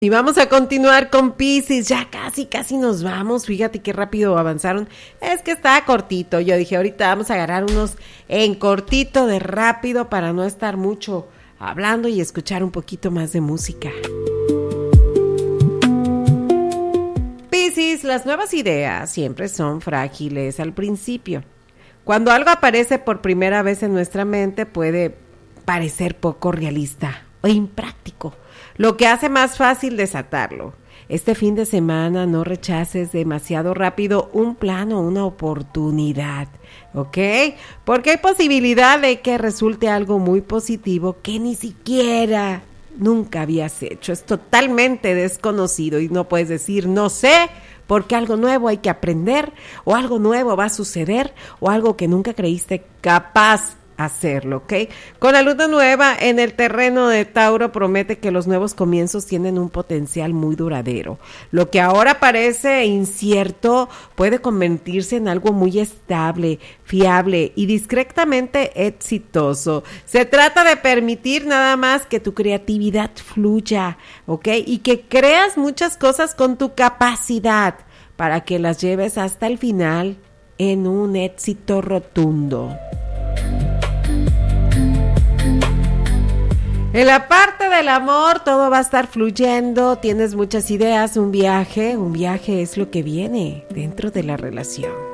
Y vamos a continuar con Piscis, ya casi nos vamos, fíjate qué rápido avanzaron, es que está cortito, yo dije ahorita vamos a agarrar unos en cortito de rápido para no estar mucho hablando y escuchar un poquito más de música. Piscis, las nuevas ideas siempre son frágiles al principio. Cuando algo aparece por primera vez en nuestra mente puede parecer poco realista o impráctico, lo que hace más fácil desatarlo. Este fin de semana no rechaces demasiado rápido un plan o una oportunidad, ¿ok? Porque hay posibilidad de que resulte algo muy positivo que ni siquiera nunca habías hecho. Es totalmente desconocido y no puedes decir no sé, porque algo nuevo hay que aprender, o algo nuevo va a suceder, o algo que nunca creíste capaz hacerlo, ¿ok? Con la luna nueva en el terreno de Tauro promete que los nuevos comienzos tienen un potencial muy duradero. Lo que ahora parece incierto puede convertirse en algo muy estable, fiable y discretamente exitoso. Se trata de permitir nada más que tu creatividad fluya, ¿ok? Y que creas muchas cosas con tu capacidad para que las lleves hasta el final en un éxito rotundo. En la parte del amor todo va a estar fluyendo, tienes muchas ideas, un viaje es lo que viene dentro de la relación.